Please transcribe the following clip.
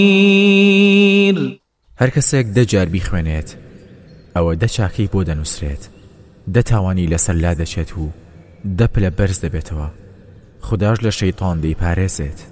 هەر کەسێک 10 جار بیخوێنێت ئەوە 10 چاکەی بۆ دەنووسرێت، 10 تاوانی لەسەر لا دەچێت و 10 پلە بەرز دەبێتەوە. خوداش لە شەیطان دەیپارێزێت.